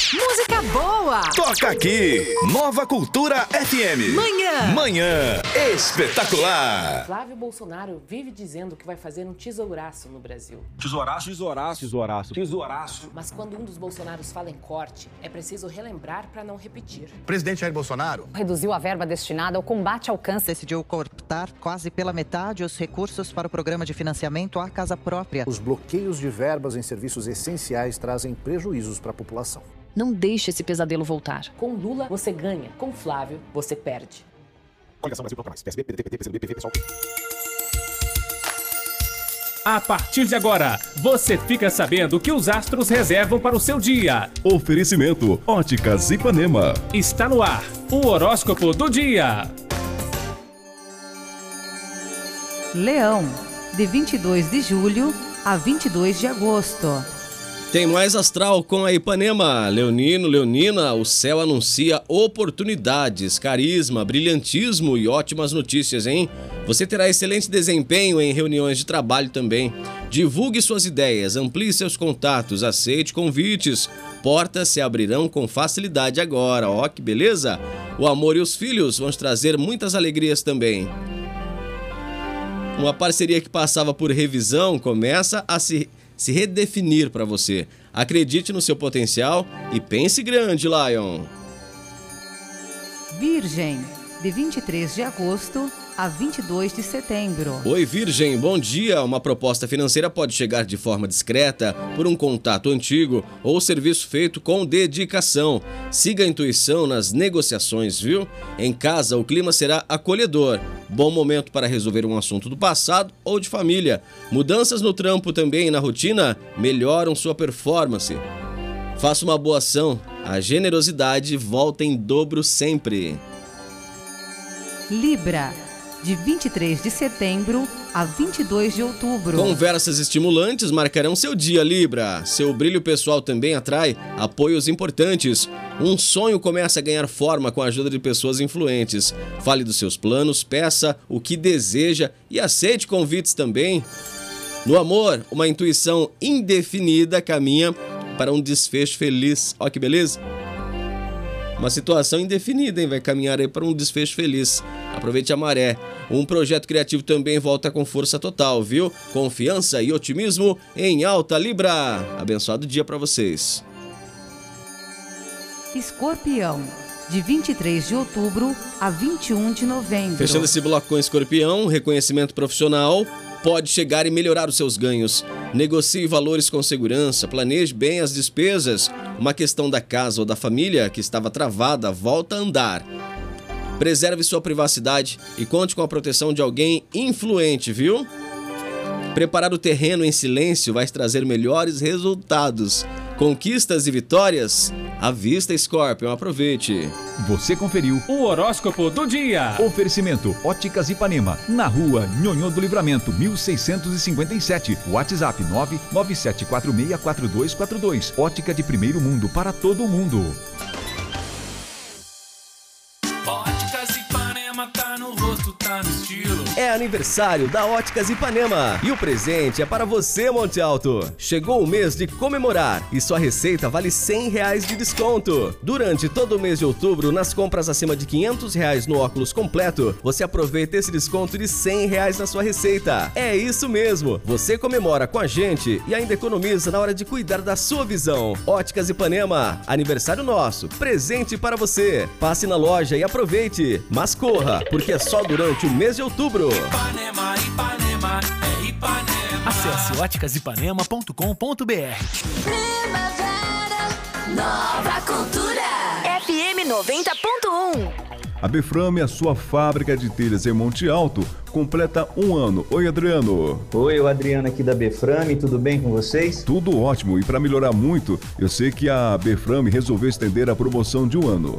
Música boa! Toca aqui, Nova Cultura FM. Manhã espetacular. Flávio Bolsonaro vive dizendo que vai fazer um tesouraço no Brasil. Tesouraço. Mas quando um dos Bolsonaros fala em corte, é preciso relembrar para não repetir. O presidente Jair Bolsonaro Reduziu a verba destinada ao combate ao câncer. Decidiu cortar quase pela metade os recursos para o programa de financiamento à casa própria. Os bloqueios de verbas em serviços essenciais trazem prejuízos para a população. Não deixe esse pesadelo voltar. Com Lula, você ganha. Com Flávio, você perde. Coligação Brasil Proclamais. PSB, PDT, PCdoB, PV, PSOL. A partir de agora, você fica sabendo o que os astros reservam para o seu dia. Oferecimento Óticas Ipanema. Está no ar, o horóscopo do dia. Leão, de 22 de julho a 22 de agosto. Tem mais astral com a Ipanema. Leonino, Leonina, o céu anuncia oportunidades, carisma, brilhantismo e ótimas notícias, hein? Você terá excelente desempenho em reuniões de trabalho também. Divulgue suas ideias, amplie seus contatos, aceite convites. Portas se abrirão com facilidade agora, ó que beleza! O amor e os filhos vão te trazer muitas alegrias também. Uma parceria que passava por revisão começa a se redefinir para você. Acredite no seu potencial e pense grande, Lion. Virgem, de 23 de agosto a 22 de setembro. Oi, Virgem, bom dia. Uma proposta financeira pode chegar de forma discreta por um contato antigo ou serviço feito com dedicação. Siga a intuição nas negociações, viu? Em casa, o clima será acolhedor. Bom momento para resolver um assunto do passado ou de família. Mudanças no trampo também e na rotina melhoram sua performance. Faça uma boa ação. A generosidade volta em dobro sempre. Libra, de 23 de setembro a 22 de outubro. Conversas estimulantes marcarão seu dia, Libra. Seu brilho pessoal também atrai apoios importantes. Um sonho começa a ganhar forma com a ajuda de pessoas influentes. Fale dos seus planos, peça o que deseja e aceite convites também. No amor, uma intuição indefinida caminha para um desfecho feliz. Ó que beleza! Uma situação indefinida, hein? Vai caminhar aí para um desfecho feliz. Aproveite a maré. Um projeto criativo também volta com força total, viu? Confiança e otimismo em alta, Libra. Abençoado dia para vocês. Escorpião, de 23 de outubro a 21 de novembro. Fechando esse bloco com Escorpião, reconhecimento profissional pode chegar e melhorar os seus ganhos. Negocie valores com segurança, planeje bem as despesas. Uma questão da casa ou da família que estava travada volta a andar. Preserve sua privacidade e conte com a proteção de alguém influente, viu? Preparar o terreno em silêncio vai trazer melhores resultados. Conquistas e vitórias à vista, Scorpion. Aproveite. Você conferiu O horóscopo do dia. Oferecimento Óticas Ipanema, na rua Nhonhô do Livramento, 1657. WhatsApp 997464242. Ótica de primeiro mundo para todo mundo. Óticas Ipanema tá no rosto, tá no estilo. É aniversário da Óticas Ipanema e o presente é para você, Monte Alto. Chegou o mês de comemorar e sua receita vale R$100 de desconto. Durante todo o mês de outubro, nas compras acima de R$500 no óculos completo, você aproveita esse desconto de R$100 na sua receita. É isso mesmo, você comemora com a gente e ainda economiza na hora de cuidar da sua visão. Óticas Ipanema, aniversário nosso, presente para você. Passe na loja e aproveite, mas corra, porque é só durante o mês de outubro. Ipanema, Ipanema, é Ipanema. Acesse óticasipanema.com.br. Primavera, Nova Cultura. FM 90.1. A Beframe, a sua fábrica de telhas em Monte Alto, completa 1 ano. Oi, Adriano. Oi, o Adriano aqui da Beframe, tudo bem com vocês? Tudo ótimo, e para melhorar muito, eu sei que a Beframe resolveu estender a promoção de 1 ano.